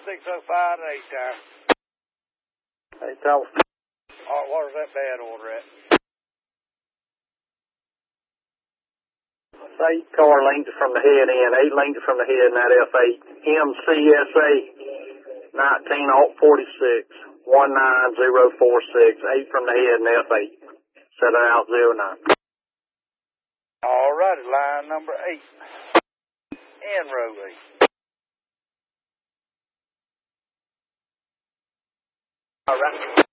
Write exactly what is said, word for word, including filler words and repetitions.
six oh five and eight tire. Eight tire. All right, where's that bad order at? Eight car length from the head in, eight length from the head in that F eight. M C S A nineteen oh forty-six, one nine zero four six, eight from the head in F eight. Set it out zero nine. All righty, line number eight. And row eight. All right.